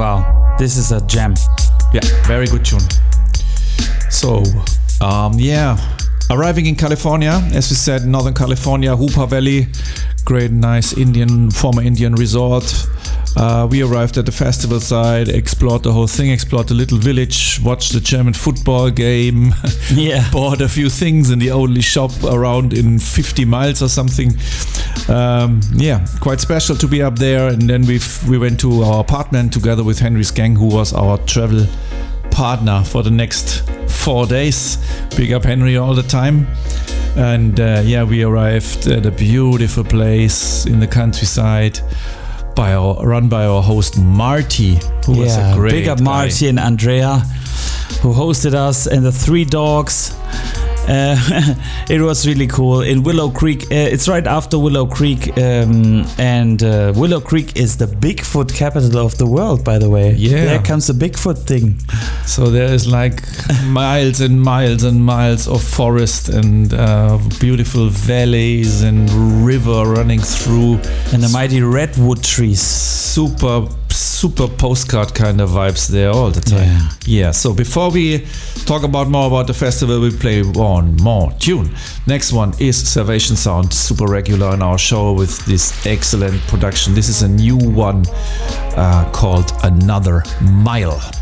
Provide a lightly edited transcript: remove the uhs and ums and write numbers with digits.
Wow, this is a gem. Yeah, very good tune. So, arriving in California, as we said, Northern California, Hoopa Valley, great, nice former Indian resort. We arrived at the festival site, explored the whole thing, explored the little village, watched the German football game, bought a few things in the only shop around in 50 miles or something. Quite special to be up there. And then we went to our apartment together with Henry's gang, who was our travel partner for the next 4 days. Big up Henry all the time. And we arrived at a beautiful place in the countryside, run by our host Marty, who was a great big up guy. Marty and Andrea, who hosted us, and the 3 dogs. It was really cool in Willow Creek. It's right after Willow Creek, and Willow Creek is the Bigfoot capital of the world, by the way. Yeah, there comes the Bigfoot thing. So there is like miles and miles and miles of forest and beautiful valleys and river running through, and the mighty redwood trees. Super postcard kind of vibes there all the time. Yeah. So before we talk more about the festival, we play one more tune. Next one is Salvation Sound, super regular in our show with this excellent production. This is a new one called Another Mile.